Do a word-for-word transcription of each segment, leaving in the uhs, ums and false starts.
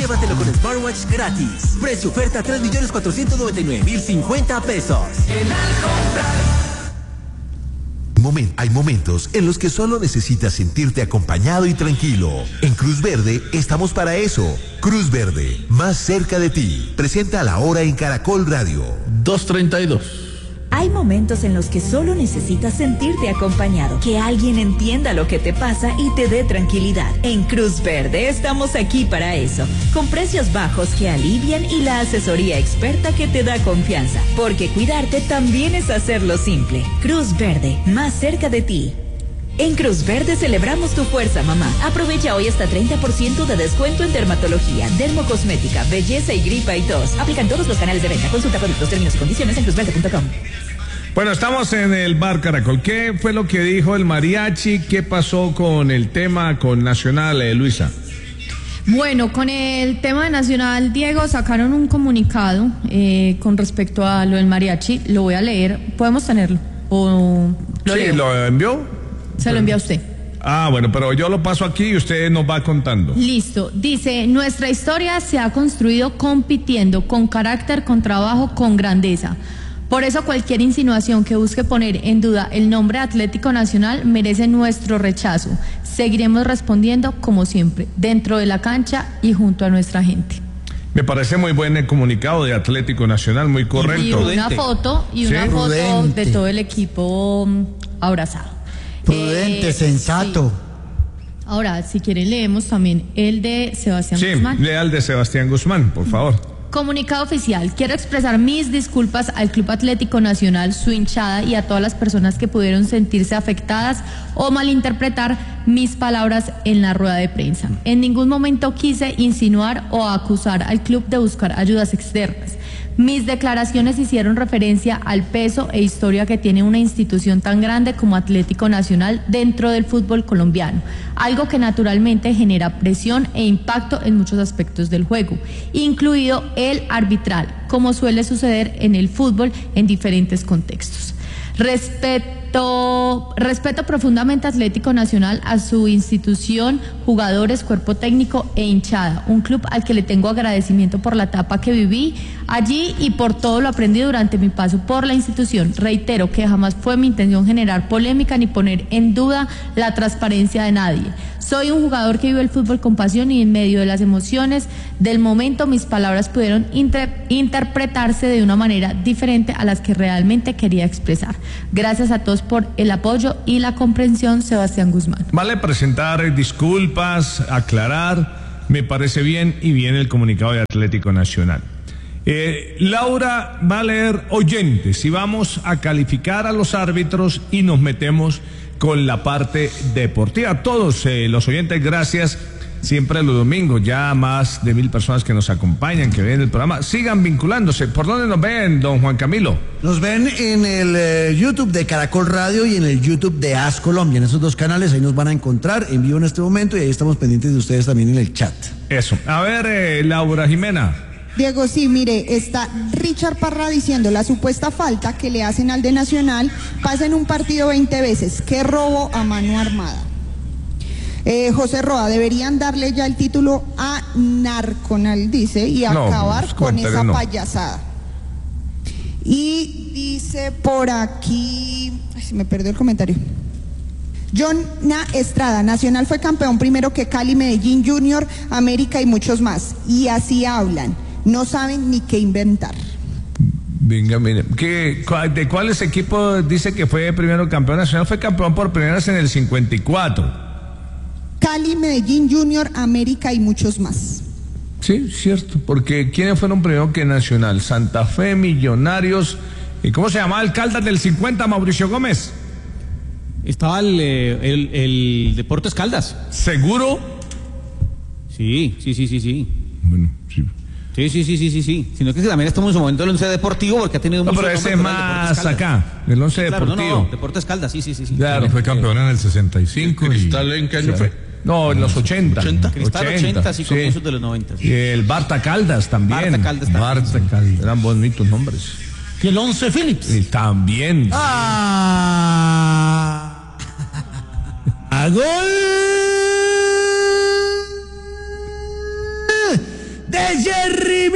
llévatelo con Smartwatch gratis. Precio oferta tres millones cuatrocientos noventa y nueve mil cincuenta pesos. En al comprar. Momen- hay momentos en los que solo necesitas sentirte acompañado y tranquilo. En Cruz Verde estamos para eso. Cruz Verde, más cerca de ti. Presenta La Hora en Caracol Radio. dos treinta y dos. Hay momentos en los que solo necesitas sentirte acompañado, que alguien entienda lo que te pasa y te dé tranquilidad. En Cruz Verde estamos aquí para eso, con precios bajos que alivian y la asesoría experta que te da confianza, porque cuidarte también es hacerlo simple. Cruz Verde, más cerca de ti. En Cruz Verde celebramos tu fuerza, mamá. Aprovecha hoy hasta treinta por ciento de descuento en dermatología, dermocosmética, belleza y gripa y tos. Aplican todos los canales de venta. Consulta productos, términos y condiciones en cruzverde punto com. Bueno, estamos en el Bar Caracol. ¿Qué fue lo que dijo el mariachi? ¿Qué pasó con el tema con Nacional, eh, Luisa? Bueno, con el tema de Nacional, Diego, sacaron un comunicado eh, con respecto a lo del mariachi. Lo voy a leer. ¿Podemos tenerlo? ¿O lo Sí, leo? ¿lo envió? Se lo envía a usted. Ah, bueno, pero yo lo paso aquí y usted nos va contando. Listo. Dice, nuestra historia se ha construido compitiendo, con carácter, con trabajo, con grandeza. Por eso cualquier insinuación que busque poner en duda el nombre Atlético Nacional merece nuestro rechazo. Seguiremos respondiendo como siempre, dentro de la cancha y junto a nuestra gente. Me parece muy buen el comunicado de Atlético Nacional, muy correcto. Y una foto, y una Sí. foto Prudente. de todo el equipo um, abrazado. Prudente, Eh, sensato. sí. Ahora, si quieren leemos también el de Sebastián Sí, Guzmán. lea el de Sebastián Guzmán, por favor. Comunicado oficial. Quiero expresar mis disculpas al Club Atlético Nacional, su hinchada y a todas las personas que pudieron sentirse afectadas o malinterpretar mis palabras en la rueda de prensa. En ningún momento quise insinuar o acusar al club de buscar ayudas externas. Mis declaraciones hicieron referencia al peso e historia que tiene una institución tan grande como Atlético Nacional dentro del fútbol colombiano, algo que naturalmente genera presión e impacto en muchos aspectos del juego, incluido el arbitral, como suele suceder en el fútbol en diferentes contextos. Respeto, respeto profundamente a Atlético Nacional, a su institución, jugadores, cuerpo técnico e hinchada, un club al que le tengo agradecimiento por la etapa que viví allí y por todo lo aprendido durante mi paso por la institución. Reitero que jamás fue mi intención generar polémica ni poner en duda la transparencia de nadie. Soy un jugador que vive el fútbol con pasión y en medio de las emociones del momento mis palabras pudieron inter- interpretarse de una manera diferente a las que realmente quería expresar. Gracias a todos por el apoyo y la comprensión, Sebastián Guzmán. Vale presentar disculpas, aclarar, me parece bien y bien el comunicado de Atlético Nacional. Eh, Laura va a leer oyentes y vamos a calificar a los árbitros y nos metemos con la parte deportiva. Todos eh, los oyentes, gracias. Siempre los domingos, ya más de mil personas que nos acompañan, que ven el programa. Sigan vinculándose. ¿Por dónde nos ven, don Juan Camilo? Nos ven en el eh, YouTube de Caracol Radio y en el YouTube de As Colombia. En esos dos canales ahí nos van a encontrar en vivo en este momento y ahí estamos pendientes de ustedes también en el chat. Eso. A ver, eh, Laura Jimena. Diego, sí, mire, está Richard Parra diciendo la supuesta falta que le hacen al de Nacional pasa en un partido veinte veces. ¡Qué robo a mano armada! Eh, José Roa, deberían darle ya el título a Narconal, dice, y No, acabar pues, con cuéntale, esa no. payasada. Y dice por aquí, ay, se me perdió el comentario. John Na Estrada, Nacional fue campeón primero que Cali, Medellín Junior, América y muchos más. Y así hablan, no saben ni qué inventar. Venga, mire, ¿qué, cua- ¿de cuáles equipos dice que fue primero campeón nacional? Fue campeón por primera vez en el cincuenta y cuatro. Cali, Medellín Junior, América y muchos más. Sí, cierto, porque ¿quiénes fueron primero que Nacional? Santa Fe, Millonarios, ¿y cómo se llamaba el Caldas del cincuenta, Mauricio Gómez? Estaba el, eh, el, el Deportes Caldas. ¿Seguro? Sí, sí, sí, sí, sí. Bueno, sí. Sí, sí, sí, sí, sí, sí. Sino que también estamos en su momento del Once Deportivo porque ha tenido No, mucho pero ese es nombre, pero el más Deportes Caldas. acá, el Once Claro, no, Deportivo. no, Deportes Caldas, sí, sí, sí, sí. Claro. Fue campeón en el sesenta y cinco. ¿Cristal en qué año fue? No, en los ochenta. ochenta. Cristal ochenta, sí, comienzos de los noventa. Y el Barta Caldas también. Barta Caldas también. Barta Caldas. Eran bonitos nombres. Y el Once Phillips. Y también. ¡Ah! ¡A gol! de Jerry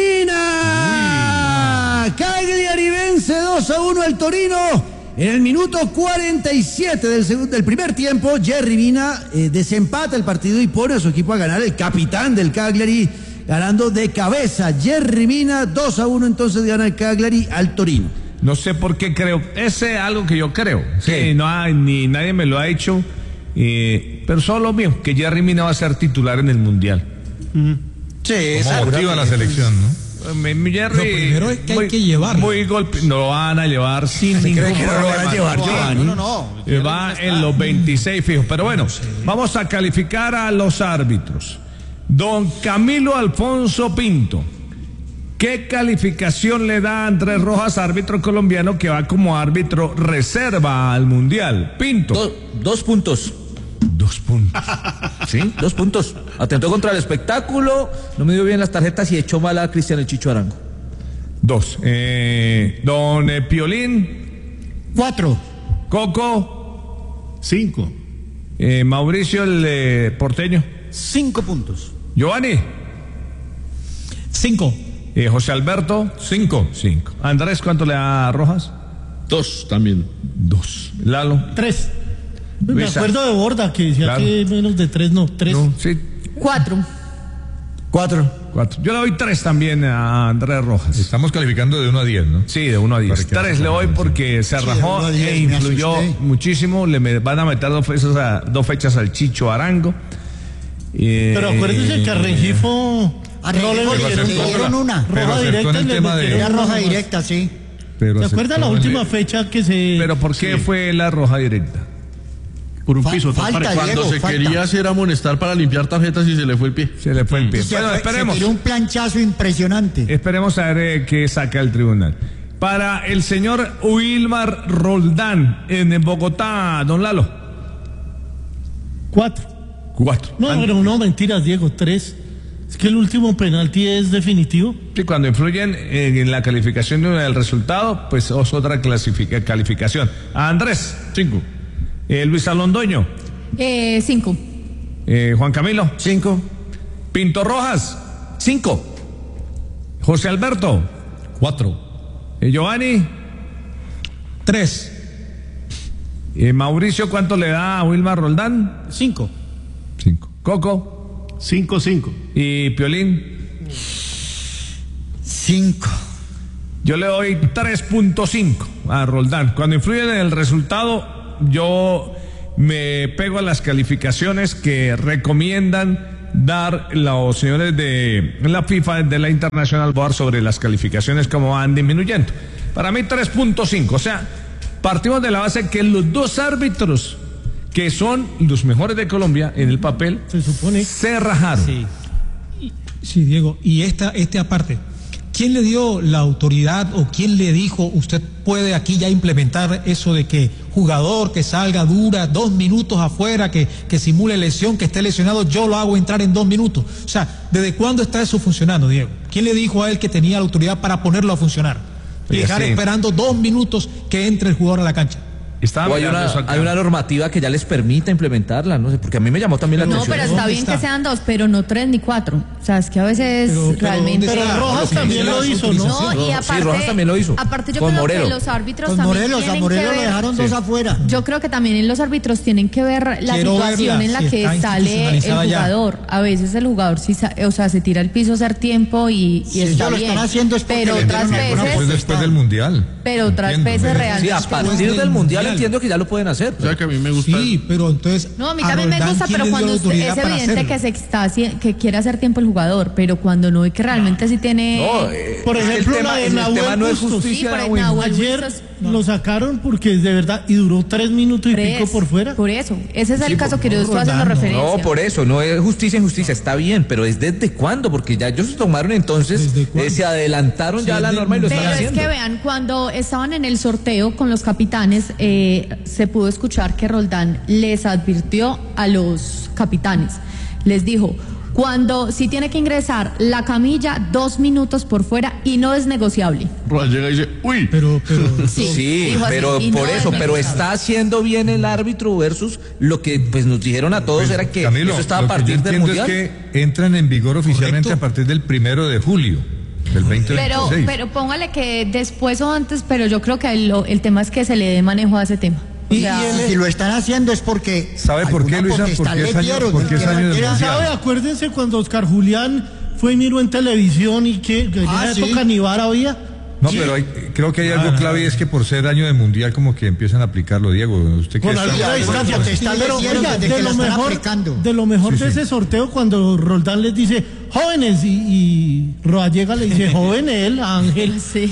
Mina. Cagliari vence dos a uno al Torino. En el minuto cuarenta y siete del, segundo, del primer tiempo, Jerry Mina eh, desempata el partido y pone a su equipo a ganar. El capitán del Cagliari ganando de cabeza. Jerry Mina, dos a uno, entonces gana el Cagliari al Torino. No sé por qué creo, ese es algo que yo creo, sí, no hay, ni nadie me lo ha hecho, eh, pero solo mío, que Jerry Mina va a ser titular en el Mundial. Mm. Sí, ¿cómo motiva la selección, no? Mi, mi Jerry, lo primero es que muy, hay que llevarlo. Muy golpe, no lo van a llevar sin ningún cree que no lo van a llevar, Giovanni? No, no, no. Eh, va en los veintiséis fijos, pero bueno, vamos a calificar a los árbitros. Don Camilo Alfonso Pinto, ¿qué calificación le da a Andrés Rojas, árbitro colombiano que va como árbitro reserva al Mundial? Pinto. Do, dos puntos. Dos puntos. ¿Sí? Dos puntos. Atentó contra el espectáculo, no me dio bien las tarjetas y echó mal a Cristian el Chicho Arango. Dos. Eh, don eh, Piolín. Cuatro. Coco. Cinco. Eh, Mauricio el eh, porteño. Cinco puntos. Giovanni. Cinco. Eh, José Alberto. Cinco. Cinco. Andrés, ¿cuánto le da a Rojas? Dos también. Dos. Lalo. Tres. Me Luisa. acuerdo de Borda que decía Claro. que menos de tres, no, tres. No, sí. Cuatro. Cuatro. Cuatro. Yo le doy tres también a Andrés Rojas. Estamos calificando de uno a diez, ¿no? Sí, de uno a diez. Para que Tres se le doy avance. porque se Sí, de rajó uno a diez, e me influyó asusté. muchísimo. Le me- van a meter dos fechas, a, dos fechas al Chicho Arango. Eh, Pero acuérdense que a Rengifo A no le Rengifo Pero le acertó- dieron una. pero roja acertó directa en el y le tema de- metieron Era roja una más. directa, sí. Pero ¿Se acuerdan la aceptó última el- fecha que se... Pero ¿por qué Sí. fue la roja directa? Por un Fa- piso. falta, Cuando Diego, se falta. quería hacer amonestar para limpiar tarjetas y se le fue el pie. Se le fue el pie. Se, Bueno, fue- esperemos. se tiró un planchazo impresionante. Esperemos a ver eh, qué saca el tribunal. Para el señor Wilmar Roldán en Bogotá, don Lalo. Cuatro. Cuatro. No, And- pero no, mentiras, Diego, tres. Es que el último penalti es definitivo. Sí, cuando influyen en la calificación del resultado, pues es otra clasifica- calificación. A Andrés, cinco. Eh, Luis Alondoño, Eh, cinco. eh, Juan Camilo, Cinco. Pinto Rojas, Cinco. José Alberto, Cuatro. eh, Giovanni, Tres. eh, Mauricio, ¿cuánto le da a Wilmar Roldán? Cinco. Cinco. Coco Cinco, cinco. y Piolín. Cinco. Yo le doy tres punto cinco a Roldán. Cuando influyen en el resultado, yo me pego a las calificaciones que recomiendan dar los señores de la FIFA, de la International Board, sobre las calificaciones como van disminuyendo. Para mí tres punto cinco, o sea, partimos de la base que los dos árbitros que son los mejores de Colombia en el papel Se supone. se rajaron. Sí. Sí, Diego. Y esta, este aparte, ¿quién le dio la autoridad o quién le dijo usted puede aquí ya implementar eso de que jugador que salga dura dos minutos afuera, que, que simule lesión, que esté lesionado, yo lo hago entrar en dos minutos? O sea, ¿desde cuándo está eso funcionando, Diego? ¿Quién le dijo a él que tenía la autoridad para ponerlo a funcionar? Y Oye, dejar sí. esperando dos minutos que entre el jugador a la cancha. Estaba O hay mirando una, eso acá. hay una normativa que ya les permita implementarla, no sé, porque a mí me llamó también la No, atención. pero está ¿Dónde bien está? que sean dos, pero no tres ni cuatro. O sea, es que a veces Pero- pero realmente... ¿dónde Pero está? Rojas que también dice lo la hizo, ¿no? No, y Sí, aparte, Rojas también lo hizo. aparte yo Con creo Morelo. que los árbitros Con también Morelos, a tienen Morelos que lo ver, dejaron dos afuera. yo creo que también los árbitros tienen que ver la Quiero situación verla, en la si que está sale el institucionalizada ya. jugador. A veces el jugador sí, sa- o sea, se tira al piso a hacer tiempo y, y Si está ellos lo bien. están haciendo es porque pero le otras dieron alguna veces, Pues después del Mundial. pero otras Entiendo, veces pero- realmente. Sí, a partir del Mundial entiendo que ya lo pueden hacer. O sea que a mí me gusta. Sí, pero entonces. No, a mí también me Roldán, gusta, ¿quién pero le dio cuando la usted- autoridad es para evidente hacerlo? que se está haci- que quiere hacer tiempo el jugador, pero cuando no ve que realmente sí tiene. No, eh, Por es que ejemplo, el tema, la de el Nahuel tema no es Bustos. justicia. Sí, por el Nahuel. Nahuel. Ayer Bustos, lo sacaron porque de verdad y duró tres minutos y Tres. pico por fuera. Por eso, ese es el Sí, caso por que yo favor, estoy haciendo Roldán, no. referencia. No, por eso, no es justicia en justicia, está bien, pero es desde cuándo, porque ya ellos se tomaron entonces, ¿Desde cuándo? eh, se adelantaron Sí, ya a la desde- norma y lo Pero están es haciendo. que vean, cuando estaban en el sorteo con los capitanes, eh, se pudo escuchar que Roldán les advirtió a los capitanes, les dijo, Cuando sí tiene que ingresar la camilla, dos minutos por fuera y no es negociable. Roa llega y dice, uy. Pero, pero. Sí, Sí, dijo así, pero y no por es eso, pero negociable. está haciendo bien el árbitro versus lo que pues nos dijeron a todos era que Camilo, eso estaba a lo que yo partir del entiendo mundial. es que entran en vigor oficialmente Correcto. a partir del primero de julio del veinte Pero, veintiséis. pero póngale que después o antes, pero yo creo que el, el tema es que se le dé manejo a ese tema. O Y, sea, y si lo están haciendo es porque. ¿Sabe por qué, alguna Luisa? potestad Porque es le año- dieron, porque es que año de era- mundial. ¿Sabe? Acuérdense cuando Oscar Julián fue y miró en televisión y que, que Ah, ya sí. esto Canibar había. No, Sí. pero hay- creo que hay algo Ah, clave y es que por ser año de mundial como que empiezan a aplicarlo, Diego. ¿Usted qué Con está- alguna distancia. potestad le Pero, dieron oiga, desde de que la lo están mejor, aplicando. de lo mejor Sí, de sí. ese sorteo cuando Roldán les dice jóvenes y, y Roallega le dice joven él, Ángel. sí.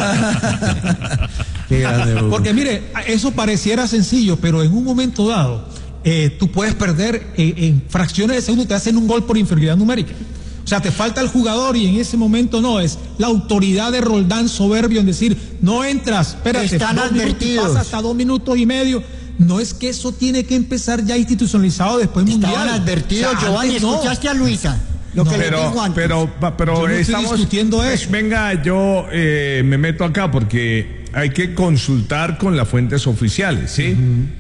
Porque mire, eso pareciera sencillo, pero en un momento dado, eh, tú puedes perder eh, en fracciones de segundo, te hacen un gol por inferioridad numérica. O sea, te falta el jugador y en ese momento no, es la autoridad de Roldán soberbio en decir, no entras, espérate, Están dos minutos y advertidos. pasa hasta dos minutos y medio. No es que eso tiene que empezar ya institucionalizado después mundial. Estaban advertidos, O sea, Giovanni, antes no. escuchaste a Luisa. Lo No, que le Pero, dijo antes. pero, pa- pero Yo no estoy estamos discutiendo eso. Venga, yo eh, me meto acá porque hay que consultar con las fuentes oficiales, ¿sí?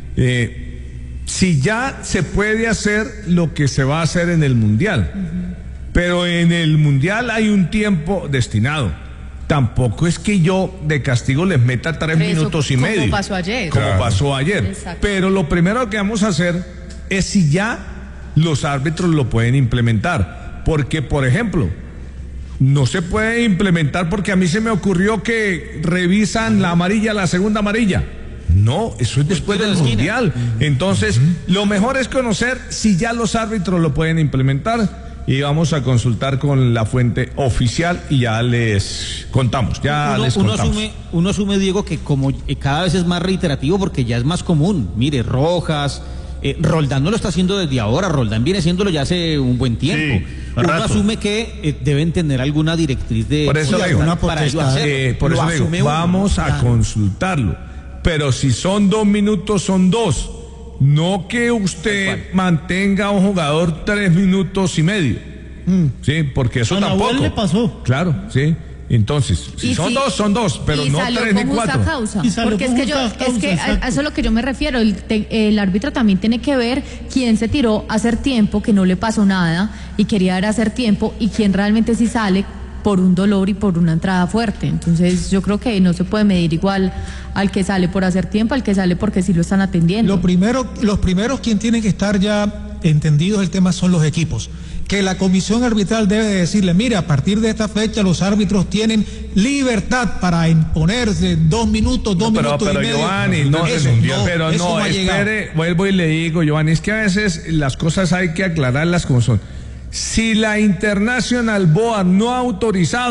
Eh, si ya se puede hacer lo que se va a hacer en el mundial, pero en el mundial hay un tiempo destinado. Tampoco es que yo de castigo les meta tres Por eso, minutos y como medio. pasó ayer. Como Claro. pasó ayer. Exacto. Pero lo primero que vamos a hacer es si ya los árbitros lo pueden implementar. Porque, por ejemplo, no se puede implementar porque a mí se me ocurrió que revisan la amarilla, la segunda amarilla. No, eso es después del mundial. Entonces, lo mejor es conocer si ya los árbitros lo pueden implementar. Y vamos a consultar con la fuente oficial y ya les contamos, ya uno, les uno contamos. asume, uno asume, Diego, que como eh, cada vez es más reiterativo porque ya es más común. Mire, Rojas, eh, Roldán no lo está haciendo desde ahora, Roldán viene haciéndolo ya hace un buen tiempo. Sí, uno rato. asume que eh, deben tener alguna directriz de Por eso sí, digo, alguna para ello hacerlo. eh, por Lo eso digo, asume uno. vamos a Claro. consultarlo. Pero si son dos minutos, son dos. No que usted mantenga a un jugador tres minutos y medio. Sí, porque eso A Nahuel tampoco. le pasó. Claro, sí. Entonces, si Y son si- dos, son dos, pero y no salió tres ni con justa cuatro. causa. Y salió Porque es con que yo, justa es que causa, a, a exacto. eso es lo que yo me refiero. El, te- el árbitro también tiene que ver quién se tiró a hacer tiempo, que no le pasó nada y quería dar a hacer tiempo, y quién realmente sí sale por un dolor y por una entrada fuerte. Entonces yo creo que no se puede medir igual al que sale por hacer tiempo, al que sale porque sí lo están atendiendo. Lo primero, los primeros quien tienen que estar ya entendidos del tema son los equipos. Que la comisión arbitral debe de decirle, mire, a partir de esta fecha los árbitros tienen libertad para imponerse dos minutos, dos pero, minutos pero y medio. Giovanni, no, Eso, no, pero eso no, ha llegado. espere, vuelvo y le digo, Giovanni, es que a veces las cosas hay que aclararlas como son. Si la International Board no ha autorizado